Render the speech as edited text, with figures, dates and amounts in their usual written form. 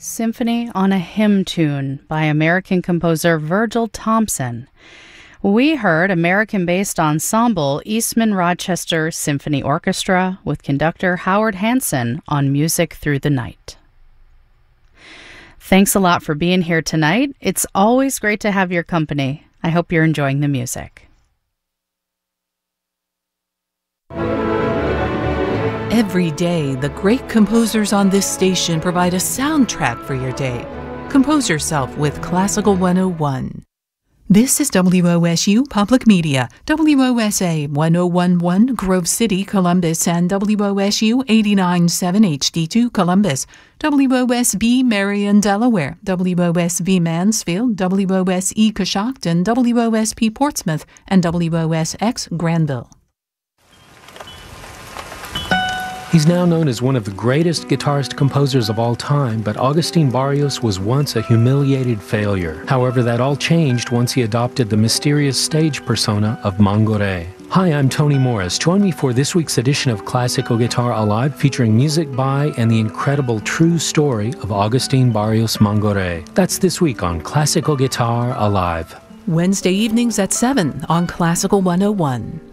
Symphony on a Hymn Tune by American composer Virgil Thomson. We heard American-based ensemble Eastman Rochester Symphony Orchestra with conductor Howard Hanson on Music Through the Night. Thanks a lot for being here tonight. It's always great to have your company. I hope you're enjoying the music. Every day, the great composers on this station provide a soundtrack for your day. Compose yourself with Classical 101. This is WOSU Public Media, WOSA 1011 Grove City, Columbus, and WOSU 89.7 HD2 Columbus, WOSB Marion, Delaware, WOSV Mansfield, WOSE Coshocton, WOSP Portsmouth, and WOSX Granville. He's now known as one of the greatest guitarist composers of all time, but Agustin Barrios was once a humiliated failure. However, that all changed once he adopted the mysterious stage persona of Mangoré. Hi, I'm Tony Morris. Join me for this week's edition of Classical Guitar Alive, featuring music by and the incredible true story of Agustin Barrios Mangoré. That's this week on Classical Guitar Alive. Wednesday evenings at 7 on Classical 101.